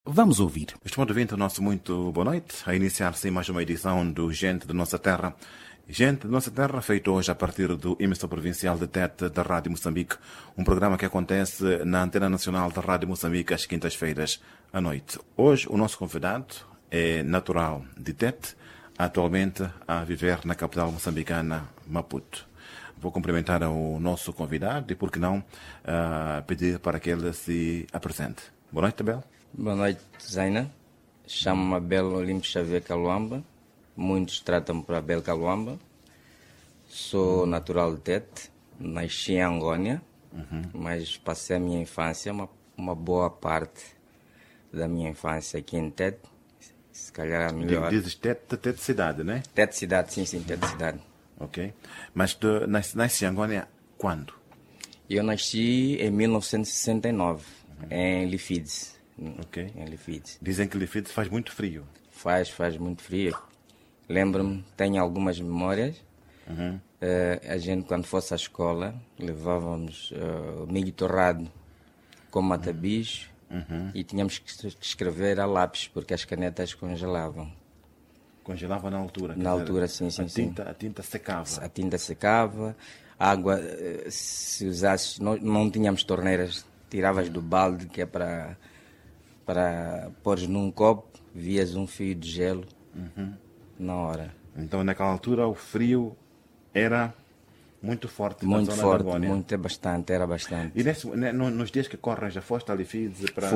Vamos ouvir. Estimado ouvinte, nosso muito boa noite. A iniciar-se mais uma edição do Gente de Nossa Terra. Gente de Nossa Terra, feito hoje a partir do emissor provincial de Tete da Rádio Moçambique. Um programa que acontece na Antena Nacional da Rádio Moçambique às quintas-feiras à noite. Hoje o nosso convidado é natural de Tete, atualmente a viver na capital moçambicana, Maputo. Vou cumprimentar o nosso convidado e, por que não, pedir para que ele se apresente. Boa noite, Abel. Boa noite, Zaina. Chamo-me Abel Olímpio Xavier Caluamba. Muitos tratam-me por Abel Caluamba. Sou natural de Tete. Nasci em Angônia, mas passei a minha infância, uma boa parte da minha infância aqui em Tete. Se calhar a melhor. Dizes Tete cidade, né? Tete cidade, sim, Tete cidade. Ok. Mas tu nasci em Angônia quando? Eu nasci em 1969, em Lifides. Ok. Em Lifides. Dizem que Lifides faz muito frio. Faz muito frio. Lembro-me, tenho algumas memórias. A gente, quando fosse à escola, levávamos milho torrado com mata-bicho e tínhamos que escrever a lápis, porque as canetas congelavam. Congelava na altura? Na altura, sim. A tinta secava? A tinta secava, a água, se usasses, não tínhamos torneiras, tiravas do balde, que é para pôres num copo, vias um fio de gelo na hora. Então, naquela altura, o frio era muito forte na muito zona forte, da Angônia? Era bastante. E nos dias que correm, já foste a Lifides para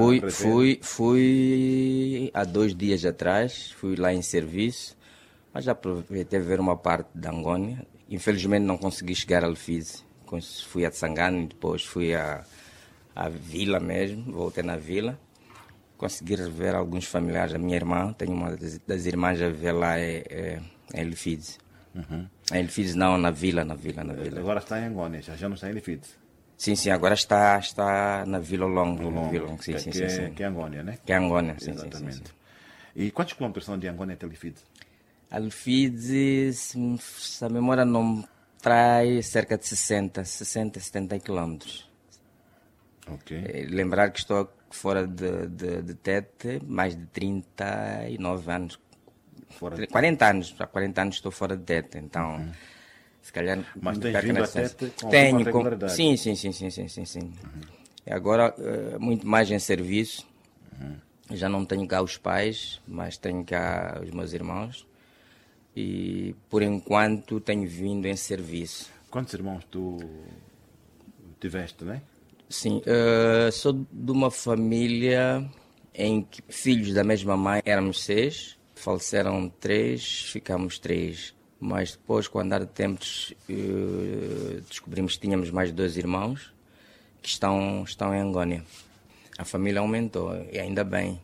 Fui há 2 dias atrás, fui lá em serviço, mas já aproveitei ver uma parte da Angônia. Infelizmente não consegui chegar a Lifides, fui a Tsangano e depois fui à vila mesmo, voltei na vila. Consegui rever alguns familiares da minha irmã, tenho uma das irmãs a viver lá em Lifides. Em Lifides não, na vila. Agora está em Angônia, já não está em Lifides? Sim, agora está na Vila Longo. Sim. Que é Angônia, né? Que é Angônia, sim. Exatamente. E quantos quilômetros são de Angônia até Lifides? A Lifides, se a memória não me trai, cerca de 60, 70 quilômetros. Ok. Lembrar que estou fora de Tete mais de 39 anos. 40 anos, há 40 anos estou fora de Tete, então se calhar... Mas tens vindo a Tete com regularidade? Sim. E agora muito mais em serviço. Já não tenho cá os pais, mas tenho cá os meus irmãos. E por enquanto tenho vindo em serviço. Quantos irmãos tu tiveste, né? Sim, sou de uma família em que filhos da mesma mãe éramos 6, faleceram 3, ficamos 3. Mas depois, com o andar de tempos, descobrimos que tínhamos mais 2 irmãos que estão em Angônia. A família aumentou, e ainda bem.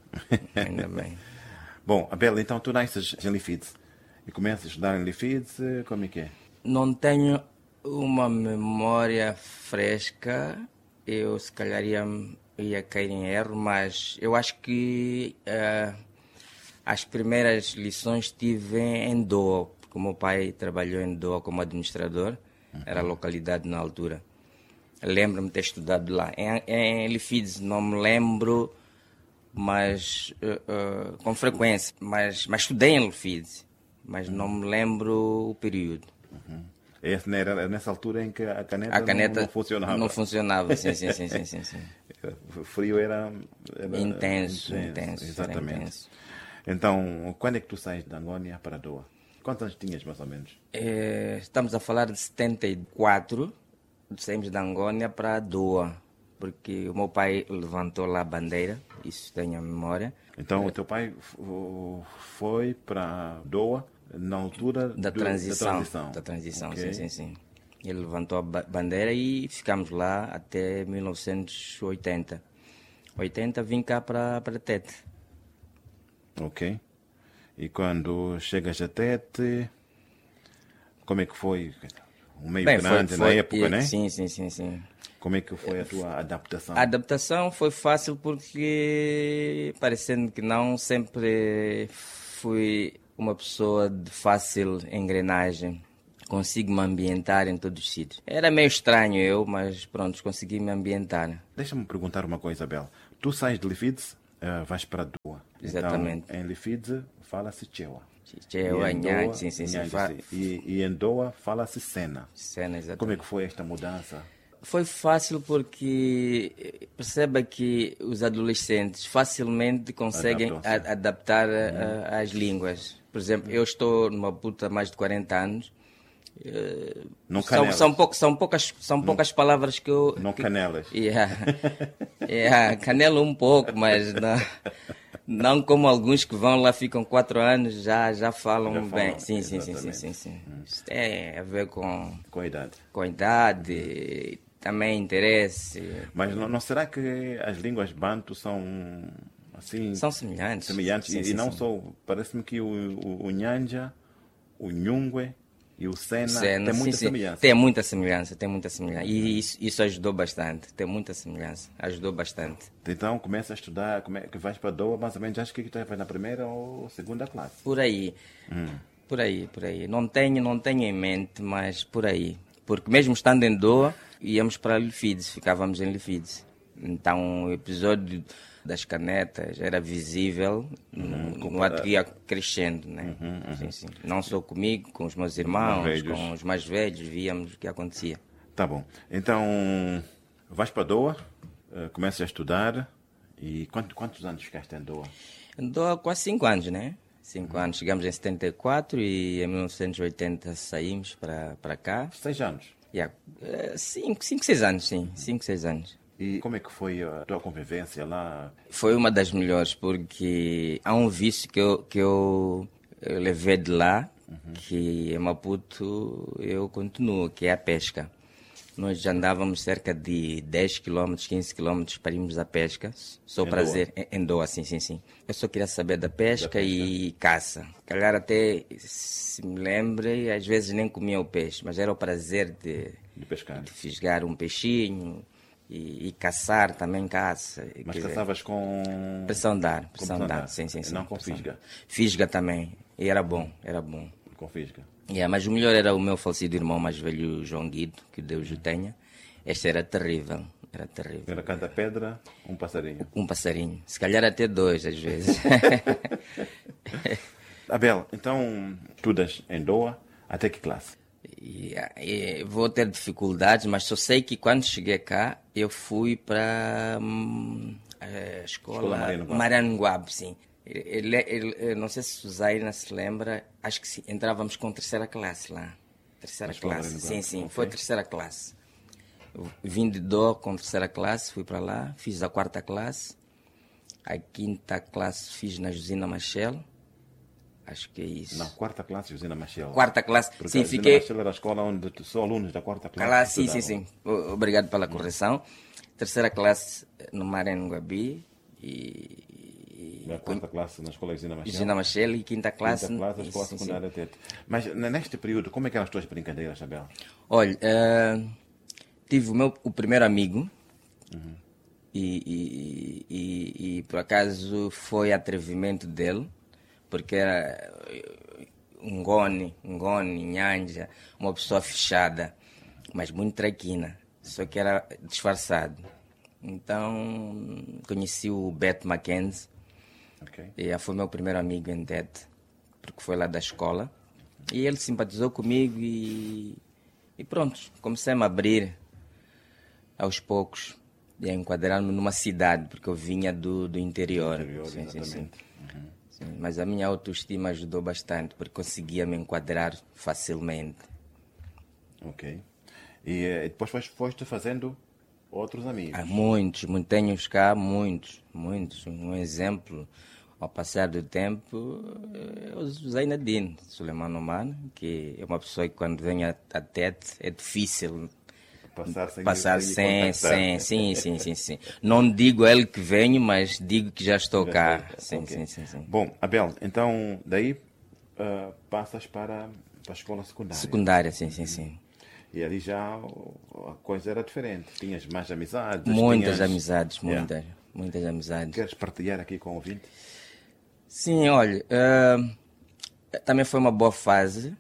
Bom, Abel, então tu nasces em Lifides e começas a estudar em Lifides, como é que é? Não tenho uma memória fresca. Eu se calhar ia cair em erro, mas eu acho que as primeiras lições tive em Doa, porque o meu pai trabalhou em Doa como administrador, era a localidade na altura. Lembro-me de ter estudado lá. Em Lifides não me lembro, mas com frequência, mas estudei em Lifides, mas não me lembro o período. Era nessa altura em que a caneta não funcionava. Não funcionava, sim. O frio era intenso. Exatamente. Era intenso. Então, quando é que tu saís de Angônia para Doa? Quantos anos tinhas, mais ou menos? Estamos a falar de 74, saímos de Angônia para Doa, porque o meu pai levantou lá a bandeira, isso tenho a memória. Então, o teu pai foi para Doa na altura da transição. Okay. Sim. Ele levantou a bandeira e ficamos lá até 1980. 80 vim cá para Tete. Ok. E quando chegas a Tete, como é que foi? Um meio grande na época, né? Sim. Como é que foi a tua adaptação? A adaptação foi fácil porque, parecendo que não, sempre fui uma pessoa de fácil engrenagem. Consigo me ambientar em todos os sítios. Era meio estranho mas pronto, consegui me ambientar. Deixa-me perguntar uma coisa, Abel. Tu sais de Lifides vais para Doa. Exatamente. Então, em Lifidze fala-se Chewa. Chewa, E em Nhangue, Doa, sim. Nhangue, sim. E em Doa fala-se Sena. Cena, exatamente. Como é que foi esta mudança? Foi fácil porque perceba que os adolescentes facilmente conseguem Adaptam-se. adaptar às línguas. Por exemplo, eu estou numa puta há mais de 40 anos. Não canelas. São poucas palavras que eu... Não canelas. Canelo um pouco, mas não como alguns que vão lá, ficam 4 anos, já falam bem. Sim. Isso tem a ver com a idade. Com a idade, também interesse. Mas não será que as línguas bantu são assim... São semelhantes. E não só... Parece-me que o Nhanja, o Nhungwe e o Sena tem muita semelhança. Tem muita semelhança. E isso ajudou bastante. Tem muita semelhança. Ajudou bastante. Então começa a estudar, que vais para Doa, mais ou menos, acho que tu vais na primeira ou segunda classe. Por aí. Por aí. Não tenho em mente, mas por aí. Porque mesmo estando em Doa, íamos para Lifidze, ficávamos em Lifidze. Então o episódio das canetas era visível enquanto ia crescendo, né? Sim. Não só comigo, com os meus irmãos, com os mais velhos, víamos o que acontecia. Tá bom. Então, vais para Doa, começas a estudar e quantos anos ficaste em Doa? Em Doa quase 5 anos, né? 5 anos. Chegamos em 74 e em 1980 saímos para cá. 6 anos? 5, 6 anos, sim. 5, 6 anos. E como é que foi a tua convivência lá? Foi uma das melhores, porque há um vício que eu levei de lá, que em Maputo eu continuo, que é a pesca. Nós já andávamos cerca de 10 km, 15 km para irmos à pesca, só em prazer, em Doa, sim. Eu só queria saber da pesca e caça. Calhar até, se me lembre, às vezes nem comia o peixe, mas era o prazer de pescar, de fisgar um peixinho. E caçar também caça. Mas caçavas com... Pressão de ar. Sim. Não com fisga? Fisga também. E era bom. Com fisga? Mas o melhor era o meu falecido irmão mais velho, João Guido, que Deus o tenha. Este era terrível. Era cada pedra, um passarinho? Um passarinho. Se calhar até 2, às vezes. Abel, então, estudas em Doa, até que classe? E vou ter dificuldades, mas só sei que quando cheguei cá, eu fui para a escola Maranguabe, sim. Não sei se o Zaina se lembra, acho que sim, entrávamos com 3ª classe lá. 3ª classe, sim, okay. Foi 3ª classe. Eu vim de Doa com 3ª classe, fui para lá, fiz a 4ª classe, a 5ª classe fiz na Josina Machel. Acho que é isso. Na 4ª classe, Josina Machel. 4ª classe, porque sim, fiquei... Josina Machel era a escola onde só alunos da 4ª classe. Sim. Obrigado pela correção. 3ª classe no Maranguabe e... Na 4ª classe na escola Josina Machel. Josina Machel e 5ª classe... 5ª classe, a escola secundária Tete. Mas neste período, como é que eram as tuas brincadeiras, Abel? Olha, tive o primeiro amigo e por acaso foi atrevimento dele, porque era um goni, nhanja, uma pessoa fechada, mas muito traquina, só que era disfarçado. Então conheci o Beto Mackenzie, e foi meu primeiro amigo em Tete, porque foi lá da escola, e ele simpatizou comigo e pronto, comecei a me abrir aos poucos e a enquadrar-me numa cidade, porque eu vinha do interior. Sim. Mas a minha autoestima ajudou bastante, porque conseguia me enquadrar facilmente. Ok. E depois foste fazendo outros amigos? Muitos. Tenho cá muitos. Um exemplo, ao passar do tempo, é o Zainadine Suleiman Omar, que é uma pessoa que quando vem a Tete é difícil passar sem. Sim. Não digo a ele que venho, mas digo que já estou cá. Sim. Bom, Abel, então daí passas para a escola secundária. Secundária, sim. E ali já a coisa era diferente. Tinhas mais amizades? Muitas amizades. Queres partilhar aqui com o ouvinte? Sim, olha, também foi uma boa fase.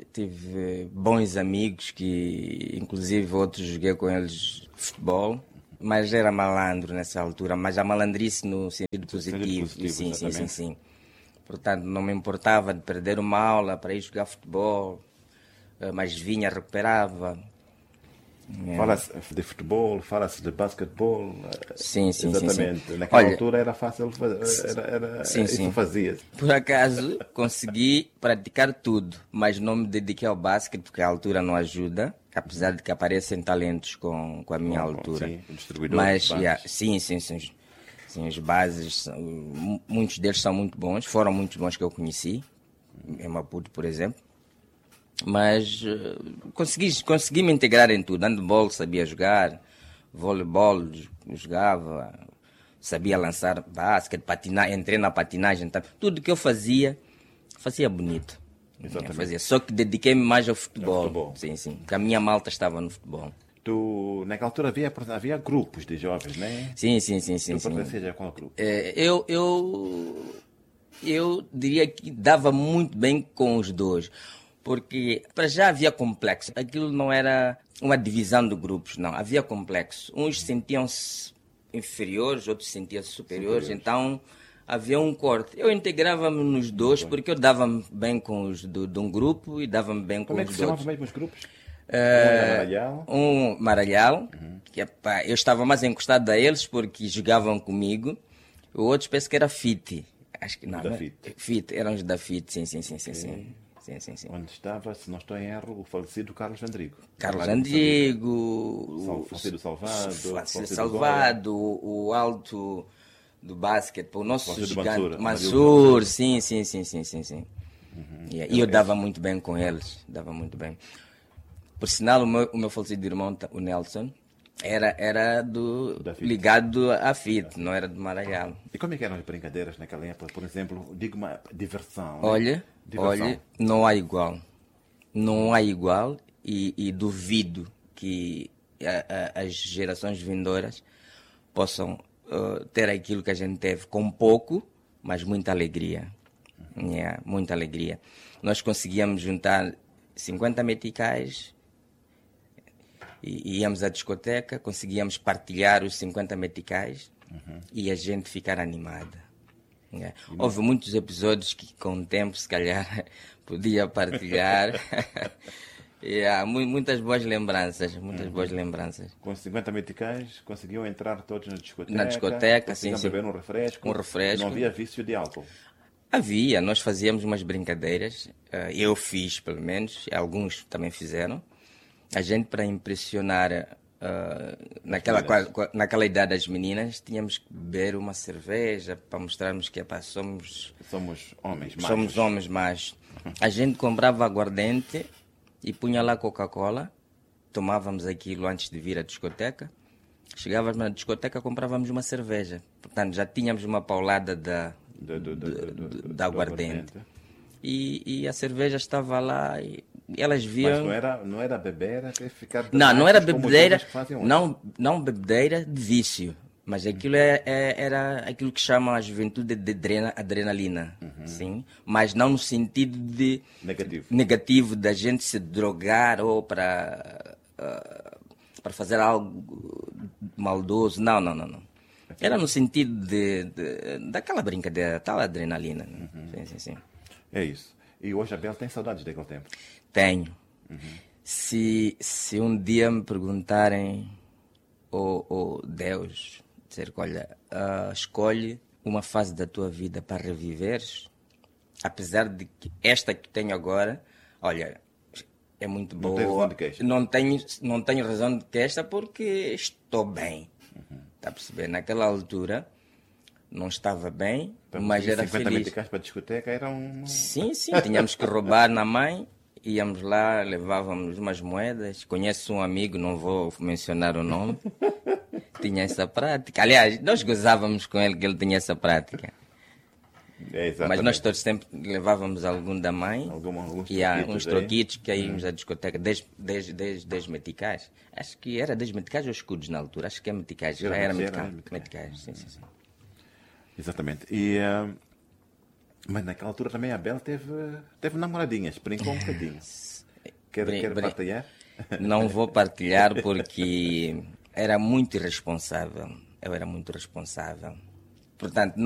Tive bons amigos que, inclusive, outros joguei com eles futebol. Mas era malandro nessa altura, mas a malandrice no sentido positivo. Sim, sim, sim, sim. Portanto, não me importava de perder uma aula para ir jogar futebol, mas vinha, recuperava. Fala-se de futebol, fala-se de basquetebol. Sim, sim, exatamente. sim, sim. Naquela Olha, altura era fácil, sim, isso sim. fazia-se. Por acaso, consegui praticar tudo, mas não me dediquei ao basquete porque a altura não ajuda, apesar de que aparecem talentos com a minha altura. Sim, distribuidores, Mas, bases. sim, sim, sim. Sim, os bases, muitos deles são muito bons, foram muito bons que eu conheci, em Maputo, por exemplo. Mas consegui me integrar em tudo. Handball sabia jogar, voleibol jogava, sabia lançar basquete, patinar, entrei na patinagem. Tá? Tudo que eu fazia bonito. Exatamente. Fazia. Só que dediquei-me mais ao futebol. futebol. Sim, sim. Porque a minha malta estava no futebol. Naquela altura havia grupos de jovens, né? Sim, sim, sim, sim. Tu sim. pertencias a qual grupo? Eu diria que dava muito bem com os dois. Porque para já havia complexo. Aquilo não era uma divisão de grupos, não. Havia complexo. Uns sentiam-se inferiores, outros sentiam-se superiores. Então havia um corte. Eu integrava-me nos dois porque eu dava-me bem com os de um grupo e dava-me bem com Como é que os se outros. chamavam mesmo os grupos? Era Maralhau? Um Maralhau, que eu estava mais encostado a eles porque jogavam comigo. O outro penso que era FIT. Acho que não. Da né? FIT. FIT, eram os da FIT, sim, sim, sim, sim, sim. Sim, sim, sim. Onde estava, se não estou em erro, o falecido Carlos Andrigo. Carlos Andrigo, Falecido Salvado, Falecido Salvado, o alto do basquete, o nosso Falecido gigante, Mansur. Mansur, sim, sim, sim, sim, sim, sim. E eu dava muito bem com eles, dava muito bem. Por sinal, o meu falecido irmão, o Nelson, era ligado à FIT, não era do Maralhau. E como é que eram as brincadeiras naquela época? Por exemplo, digo uma diversão. Né? Olha, diversão. não há igual. Não há igual e duvido que as gerações vindouras possam ter aquilo que a gente teve com pouco, mas muita alegria. Muita alegria. Nós conseguíamos juntar 50 meticais e íamos à discoteca, conseguíamos partilhar os 50 meticais e a gente ficar animada. Houve muitos episódios que com o tempo se calhar podia partilhar. Muitas boas lembranças, boas lembranças. Com 50 meticais conseguiam entrar todos na discoteca. Na discoteca, conseguiam sim, beber um refresco. Um refresco. Não havia vício de álcool. Havia, nós fazíamos umas brincadeiras, eu fiz pelo menos, alguns também fizeram. A gente, para impressionar naquela idade das meninas, tínhamos que beber uma cerveja para mostrarmos que somos homens machos. Somos homens machos. A gente comprava aguardente e punha lá Coca-Cola, tomávamos aquilo antes de vir à discoteca. Chegávamos na discoteca, comprávamos uma cerveja. Portanto, já tínhamos uma paulada da aguardente. E a cerveja estava lá e elas viam... Mas não era bebedeira, ficar... Não era bebedeira, não bebedeira de vício. Mas aquilo era aquilo que chamam a juventude de adrenalina, sim? Mas não no sentido de negativo da gente se drogar ou para fazer algo maldoso. Não. Era no sentido daquela brincadeira, tal adrenalina. Sim. É isso. E hoje a Bel tem saudades daquele tempo? Tenho. Se um dia me perguntarem, Deus, dizer que, olha, escolhe uma fase da tua vida para reviveres, apesar de que esta que tenho agora, olha, é muito boa. Não tem razão de queixa. Não tenho razão de queixa porque estou bem. Está a perceber? Naquela altura não estava bem, mas era 50 feliz. meticais para a discoteca eram... Sim, tínhamos que roubar na mãe, íamos lá, levávamos umas moedas. Conheço um amigo, não vou mencionar o nome, tinha essa prática. Aliás, nós gozávamos com ele que ele tinha essa prática. Mas nós todos sempre levávamos algum da mãe e uns troquitos que íamos à discoteca, 10 meticais. Acho que era 10 meticais ou escudos na altura, acho que é meticais. Já era meticais, sim. Exatamente. Mas naquela altura também a Bel teve namoradinhas, brincou um bocadinho. Quer partilhar? Não vou partilhar porque era muito irresponsável. Eu era muito responsável. Portanto,